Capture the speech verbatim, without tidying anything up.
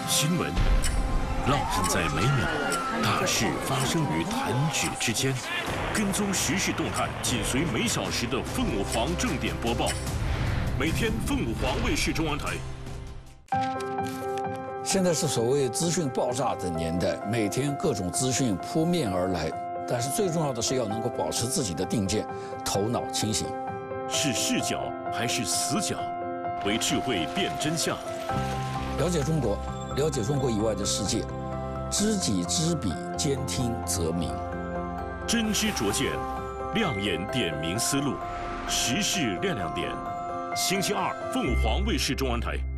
新闻浪漫在每秒，大事发生于弹指之间。跟踪时事动态，紧随每小时的凤舞凰正点播报。每天凤舞凰卫视中文台。 现在是所谓资讯爆炸的年代，每天各种资讯扑面而来，但是最重要的是要能够保持自己的定见，头脑清醒。 是视角还是死角？为智慧辨真相。 了解中国，了解中国以外的世界，知己知彼，兼听则明。 真知灼见，亮眼点明思路，时事亮亮点。星期二，凤凰卫视中文台。